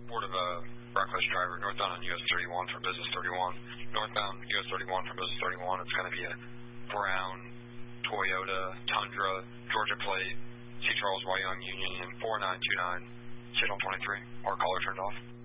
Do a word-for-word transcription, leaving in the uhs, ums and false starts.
report of a reckless driver northbound on U S thirty-one from Business thirty-one. Northbound U S thirty-one from Business thirty-one, it's going to be a brown Toyota Tundra, Georgia plate, C. Charles Wyong Union, four nine two nine, signal twenty-three, or caller turned off.